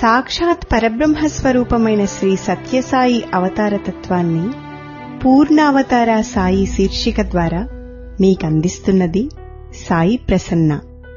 సాక్షాత్ పరబ్రహ్మస్వరూపమైన శ్రీ సత్యసాయి అవతారతత్వాన్ని పూర్ణావతార సాయి శీర్షిక ద్వారా మీకందిస్తున్నది సాయి ప్రసన్న.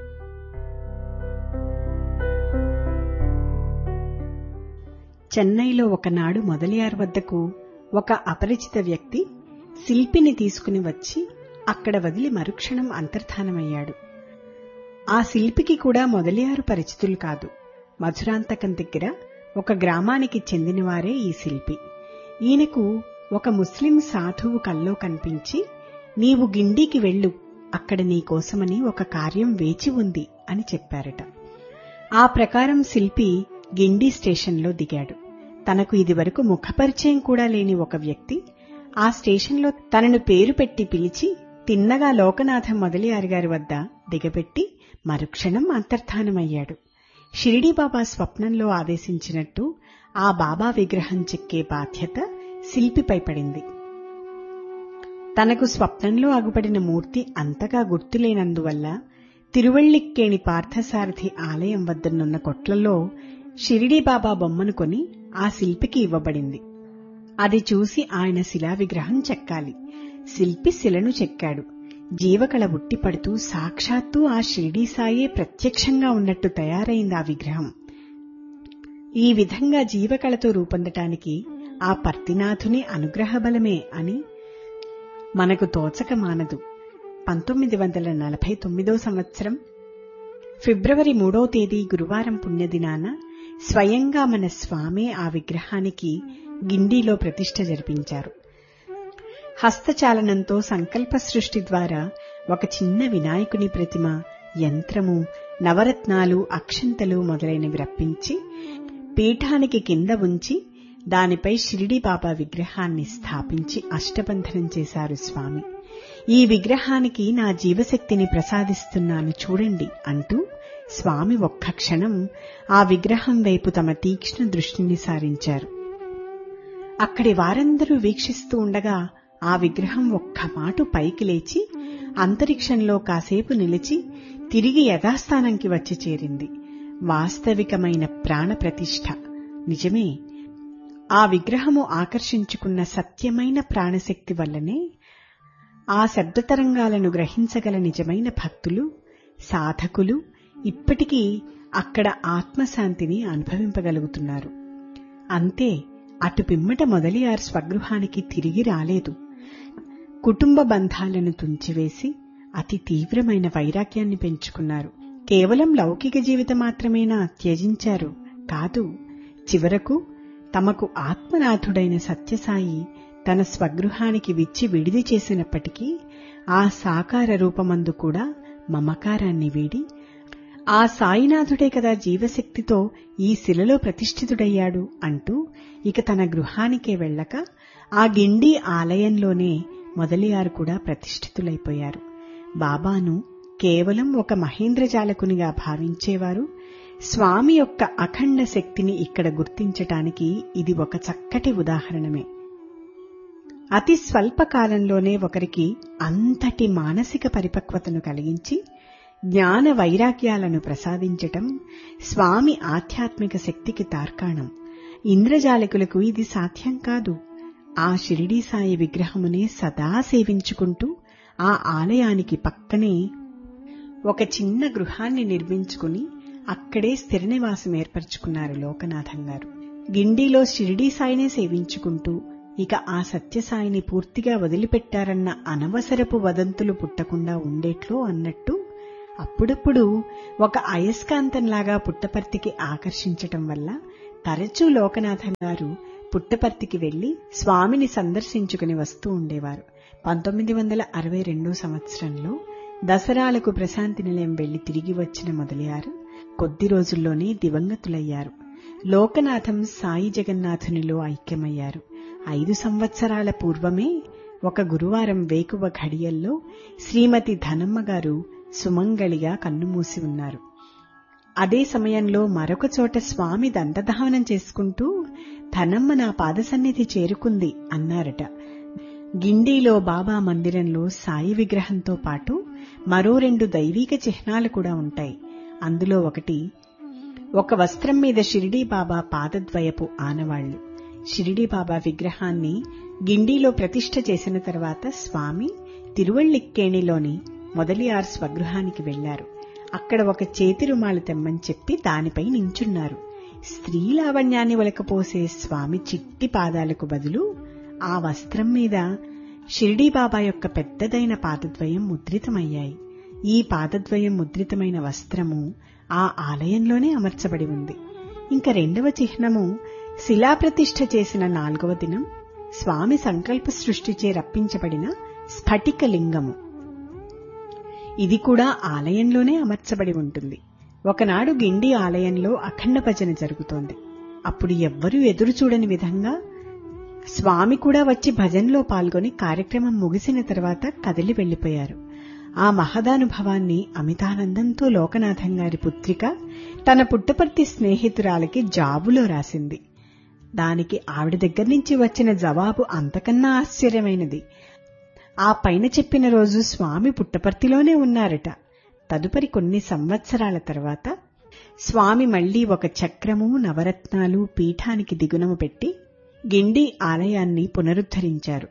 చెన్నైలో ఒకనాడు మొదలియార్ వద్దకు ఒక అపరిచిత వ్యక్తి శిల్పిని తీసుకుని వచ్చి అక్కడ వదిలి మరుక్షణం అంతర్ధానమయ్యాడు. ఆ శిల్పికి కూడా మొదలియారు పరిచితులు కాదు. మధురాంతకం దగ్గర ఒక గ్రామానికి చెందినవారే ఈ శిల్పి. ఈయనకు ఒక ముస్లిం సాధువు కల్లో కనిపించి, నీవు గిండికి వెళ్ళు, అక్కడ నీకోసమని ఒక కార్యం వేచి ఉంది అని చెప్పారట. ఆ ప్రకారం శిల్పి గిండి స్టేషన్లో దిగాడు. తనకు ఇదివరకు ముఖపరిచయం కూడా లేని ఒక వ్యక్తి ఆ స్టేషన్లో తనను పేరు పెట్టి పిలిచి తిన్నగా లోకనాథ మొదలియార్ గారి వద్ద దిగబెట్టి మరుక్షణం అంతర్ధానమయ్యాడు. షిరిడీ బాబా స్వప్నంలో ఆదేశించినట్టు ఆ బాబా విగ్రహం చెక్కే బాధ్యత శిల్పిపై పడింది. తనకు స్వప్నంలో అగుపడిన మూర్తి అంతగా గుర్తులేనందువల్ల తిరువళ్లిక్కేణి పార్థసారథి ఆలయం వద్దనున్న కొట్లలో షిరిడీ బాబా బొమ్మను కొని ఆ శిల్పికి ఇవ్వబడింది. అది చూసి ఆయన శిలా విగ్రహం చెక్కాలి. శిల్పి శిలను చెక్కాడు. జీవకళ ఉట్టిపడుతూ సాక్షాత్తు ఆ షిరిడీ సాయే ప్రత్యక్షంగా ఉన్నట్టు తయారైంది ఆ విగ్రహం. ఈ విధంగా జీవకళతో రూపొందటానికి ఆ పర్తినాథుని అనుగ్రహ బలమే అని మనకు తోచక మానదు. 1949 సంవత్సరం ఫిబ్రవరి 3వ తేదీ గురువారం పుణ్యదినాన స్వయంగా మన స్వామే ఆ విగ్రహానికి గిండిలో ప్రతిష్ఠ జరిపించారు. హస్తచాలనంతో సంకల్ప సృష్టి ద్వారా ఒక చిన్న వినాయకుని ప్రతిమ, యంత్రము, నవరత్నాలు, అక్షంతలు మొదలైనవి రప్పించి పీఠానికి కింద ఉంచి దానిపై షిరిడీ బాబా విగ్రహాన్ని స్థాపించి అష్టబంధనం చేశారు స్వామి. ఈ విగ్రహానికి నా జీవశక్తిని ప్రసాదిస్తున్నాను చూడండి అంటూ స్వామి ఒక్క క్షణం ఆ విగ్రహం వైపు తమ తీక్ష్ణ దృష్టిని సారించారు. అక్కడి వారందరూ వీక్షిస్తూ ఉండగా ఆ విగ్రహం ఒక్క మాటు పైకి లేచి అంతరిక్షంలో కాసేపు నిలిచి తిరిగి యథాస్థానంకి వచ్చి చేరింది. వాస్తవికమైన ప్రాణ ప్రతిష్ఠ. నిజమే, ఆ విగ్రహము ఆకర్షించుకున్న సత్యమైన ప్రాణశక్తి వల్లనే ఆ శబ్దతరంగాలను గ్రహించగల నిజమైన భక్తులు, సాధకులు ఇప్పటికీ అక్కడ ఆత్మశాంతిని అనుభవింపగలుగుతున్నారు. అంతే, అటు పిమ్మట మొదలియార్ స్వగృహానికి తిరిగి రాలేదు. కుటుంబ బంధాలను తుంచివేసి అతి తీవ్రమైన వైరాగ్యాన్ని పెంచుకున్నారు. కేవలం లౌకిక జీవితం మాత్రమేనా త్యజించారు? కాదు, చివరకు తమకు ఆత్మనాథుడైన సత్యసాయి తన స్వగృహానికి విచ్చి విడిది చేసినప్పటికీ ఆ సాకార రూపమందు కూడా మమకారాన్ని వీడి, ఆ సాయినాథుడే కదా జీవశక్తితో ఈ శిలలో ప్రతిష్ఠితుడయ్యాడు అంటూ ఇక తన గృహానికే వెళ్ళక ఆ గిండి ఆలయంలోనే మొదలియారు కూడా ప్రతిష్ఠితులైపోయారు. బాబాను కేవలం ఒక మహేంద్రజాలకునిగా భావించేవారు. స్వామి యొక్క అఖండ శక్తిని ఇక్కడ గుర్తించటానికి ఇది ఒక చక్కటి ఉదాహరణమే. అతి స్వల్ప కాలంలోనే ఒకరికి అంతటి మానసిక పరిపక్వతను కలిగించి జ్ఞాన వైరాగ్యాలను ప్రసాదించటం స్వామి ఆధ్యాత్మిక శక్తికి తార్కాణం. ఇంద్రజాలికులకు ఇది సాధ్యం కాదు. ఆ షిరిడీ సాయి విగ్రహమునే సదా సేవించుకుంటూ ఆ ఆలయానికి పక్కనే ఒక చిన్న గృహాన్ని నిర్మించుకుని అక్కడే స్థిర నివాసం ఏర్పరచుకున్నారు లోకనాథం గారు. గిండిలో షిరిడీ సాయినే సేవించుకుంటూ ఇక ఆ సత్యసాయిని పూర్తిగా వదిలిపెట్టారన్న అనవసరపు వదంతులు పుట్టకుండా ఉండేట్లో అన్నట్టు అప్పుడప్పుడు ఒక అయస్కాంతంలాగా పుట్టపర్తికి ఆకర్షించటం వల్ల తరచూ లోకనాథం గారు పుట్టపర్తికి వెళ్లి స్వామిని సందర్శించుకుని వస్తూ ఉండేవారు. 1962 సంవత్సరంలో దసరాలకు ప్రశాంతి నిలయం వెళ్లి తిరిగి వచ్చిన మొదలియారు కొద్ది రోజుల్లోనే దివంగతులయ్యారు. లోకనాథం సాయి జగన్నాథునిలో ఐక్యమయ్యారు. 5 సంవత్సరాల పూర్వమే ఒక గురువారం వేకువ ఘడియల్లో శ్రీమతి ధనమ్మ గారు సుమంగళిగా కన్నుమూసి ఉన్నారు. అదే సమయంలో మరొక చోట స్వామి దండధావనం చేసుకుంటూ ధనమ్మ నా పాదసన్నిధి చేరుకుంది అన్నారట. గిండిలో బాబా మందిరంలో సాయి విగ్రహంతో పాటు మరో 2 దైవీక చిహ్నాలు కూడా ఉంటాయి. అందులో ఒకటి ఒక వస్త్రం మీద షిరిడీ బాబా పాదద్వయపు ఆనవాళ్లు. షిరిడీ బాబా విగ్రహాన్ని గిండిలో ప్రతిష్ఠ చేసిన తర్వాత స్వామి తిరువళ్లిక్కేణిలోని మొదలియార్ స్వగృహానికి వెళ్లారు. అక్కడ ఒక చేతి రుమాలు తెమ్మని చెప్పి దానిపై నించున్నారు. స్త్రీ లావణ్యాన్ని ఒలకపోసే స్వామి చిట్టి పాదాలకు బదులు ఆ వస్త్రం మీద షిరిడీ బాబా యొక్క పెద్దదైన పాదద్వయం ముద్రితమయ్యాయి. ఈ పాదద్వయం ముద్రితమైన వస్త్రము ఆ ఆలయంలోనే అమర్చబడి ఉంది. ఇంకా రెండవ చిహ్నము శిలాప్రతిష్ఠ చేసిన 4వ దినం స్వామి సంకల్ప సృష్టిచే రప్పించబడిన స్ఫటికలింగము. ఇది కూడా ఆలయంలోనే అమర్చబడి ఉంటుంది. ఒకనాడు గిండి ఆలయంలో అఖండ భజన జరుగుతోంది. అప్పుడు ఎవ్వరూ ఎదురుచూడని విధంగా స్వామి కూడా వచ్చి భజనలో పాల్గొని కార్యక్రమం ముగిసిన తర్వాత కదిలి వెళ్లిపోయారు. ఆ మహదానుభవాన్ని అమితానందంతో లోకనాథం గారి పుత్రిక తన పుట్టపర్తి స్నేహితురాలకి జాబులో రాసింది. దానికి ఆవిడ దగ్గర నుంచి వచ్చిన జవాబు అంతకన్నా ఆశ్చర్యమైనది. ఆ పైన చెప్పిన రోజు స్వామి పుట్టపర్తిలోనే ఉన్నారట. తదుపరి కొన్ని సంవత్సరాల తర్వాత స్వామి మళ్లీ ఒక చక్రము, నవరత్నాలు పీఠానికి దిగునము పెట్టి గిండి ఆలయాన్ని పునరుద్ధరించారు.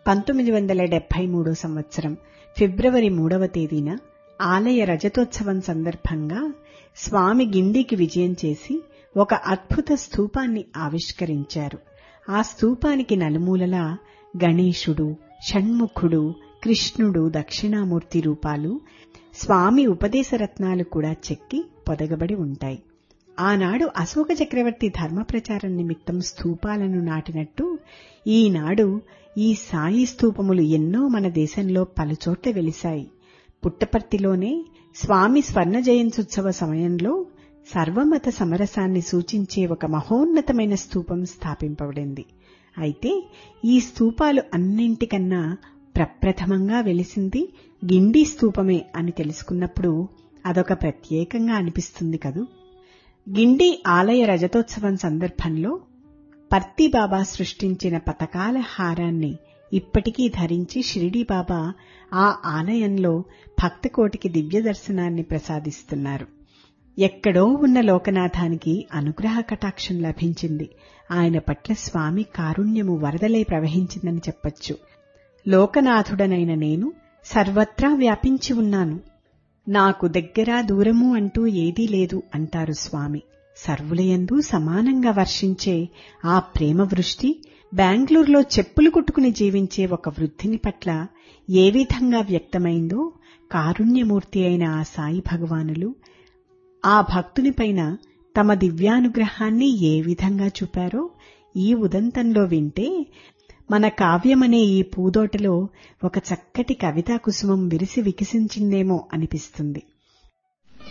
1973 సంవత్సరం ఫిబ్రవరి 3వ తేదీన ఆలయ రజతోత్సవం సందర్భంగా స్వామి గిండికి విజయం చేసి ఒక అద్భుత స్తూపాన్ని ఆవిష్కరించారు. ఆ స్తూపానికి నలుమూలలా గణేశుడు, షణ్ముఖుడు, కృష్ణుడు, దక్షిణామూర్తి రూపాలు, స్వామి ఉపదేశరత్నాలు కూడా చెక్కి పొదగబడి ఉంటాయి. ఆనాడు అశోక చక్రవర్తి ధర్మ ప్రచారం నిమిత్తం స్తూపాలను నాటినట్టు ఈనాడు ఈ సాయి స్తూపములు ఎన్నో మన దేశంలో పలుచోట్ల వెలిశాయి. పుట్టపర్తిలోనే స్వామి స్వర్ణ జయంత్యుత్సవ సమయంలో సర్వమత సమరసాన్ని సూచించే ఒక మహోన్నతమైన స్తూపం స్థాపింపబడింది. అయితే ఈ స్తూపాలు అన్నింటికన్నా ప్రప్రథమంగా వెలిసింది గిండి స్తూపమే అని తెలుసుకున్నప్పుడు అదొక ప్రత్యేకంగా అనిపిస్తుంది కదూ. గిండి ఆలయ రజతోత్సవం సందర్భంలో పర్తి బాబా సృష్టించిన పతకాల హారాన్ని ఇప్పటికీ ధరించి షిరిడీ బాబా ఆ ఆలయంలో భక్తకోటికి దివ్య దర్శనాన్ని ప్రసాదిస్తున్నారు. ఎక్కడో ఉన్న లోకనాథానికి అనుగ్రహ కటాక్షం లభించింది. ఆయన పట్ల స్వామి కారుణ్యము వరదలై ప్రవహించిందని చెప్పొచ్చు. లోకనాథుడనైన నేను సర్వత్రా వ్యాపించి ఉన్నాను. నాకు దగ్గర దూరము అంటూ ఏదీ లేదు అంటారు స్వామి. సర్వులయందు సమానంగా వర్షించే ఆ ప్రేమ వృష్టి బెంగళూరులో చెప్పులు కుట్టుకుని జీవించే ఒక వృద్ధిని పట్ల ఏ విధంగా వ్యక్తమైందో కారుణ్యమూర్తి అయిన ఆ సాయి భగవానులు ఆ భక్తునిపైన తమ దివ్యానుగ్రహాన్ని ఏ విధంగా చూపారో ఈ ఉదంతంలో వింటే మన కావ్యమనే ఈ పూదోటలో ఒక చక్కటి కవితా కుసుమం విరిసి వికసించిందేమో అనిపిస్తుంది.